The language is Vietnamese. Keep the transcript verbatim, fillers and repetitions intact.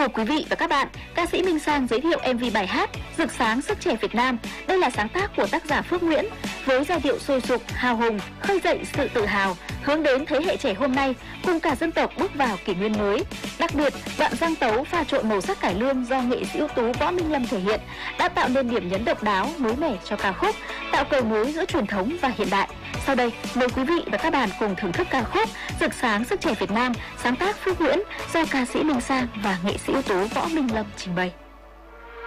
Mời quý vị và các bạn, ca sĩ Minh Sang giới thiệu em vê bài hát Rực sáng sức trẻ Việt Nam. Đây là sáng tác của tác giả Phước Nguyễn với giai điệu sôi sục, hào hùng, khơi dậy sự tự hào, hướng đến thế hệ trẻ hôm nay cùng cả dân tộc bước vào kỷ nguyên mới. Đặc biệt, đoạn giang tấu pha trộn màu sắc cải lương do nghệ sĩ ưu tú Võ Minh Lâm thể hiện đã tạo nên điểm nhấn độc đáo, mới mẻ cho ca khúc, tạo cầu nối giữa truyền thống và hiện đại. Sau đây, mời quý vị và các bạn cùng thưởng thức ca khúc Rực sáng sức trẻ Việt Nam, sáng tác Phước Nguyễn do ca sĩ Minh Sang và nghệ sĩ ưu tú Võ Minh Lâm trình bày.